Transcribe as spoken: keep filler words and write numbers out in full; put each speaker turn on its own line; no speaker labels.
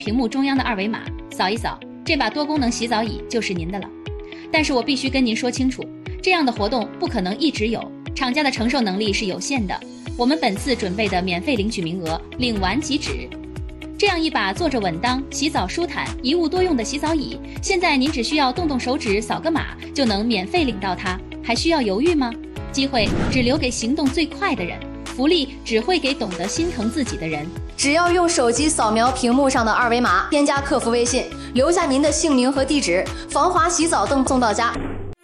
屏幕中央的二维码，扫一扫，这把多功能洗澡椅就是您的了。但是我必须跟您说清楚，这样的活动不可能一直有，厂家的承受能力是有限的。我们本次准备的免费领取名额，领完即止。这样一把坐着稳当、洗澡舒坦、一物多用的洗澡椅，现在您只需要动动手指扫个码就能免费领到它，还需要犹豫吗？机会只留给行动最快的人，福利只会给懂得心疼自己的人。
只要用手机扫描屏幕上的二维码，添加客服微信，留下您的姓名和地址，防滑洗澡凳送到家。